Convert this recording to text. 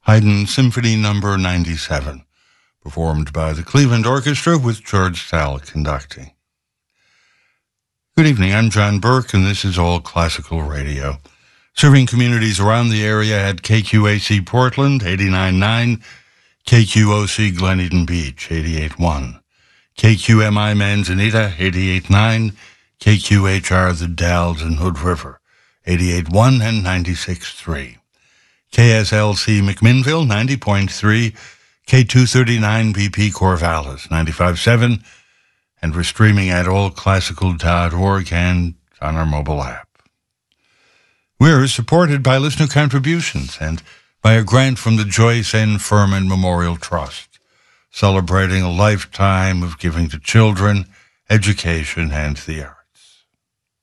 Haydn Symphony No. 97, performed by the Cleveland Orchestra with George Thal conducting. Good evening, I'm John Burke, and this is All Classical Radio, serving communities around the area at KQAC Portland, 89.9, KQOC Glen Eden Beach, 88.1, KQMI Manzanita, 88.9, KQHR The Dalles and Hood River, 88.1 and 96.3. KSLC McMinnville, 90.3, K239 BP Corvallis, 95.7, and we're streaming at allclassical.org and on our mobile app. We're supported by listener contributions and by a grant from the Joyce N. Furman Memorial Trust, celebrating a lifetime of giving to children, education, and the arts.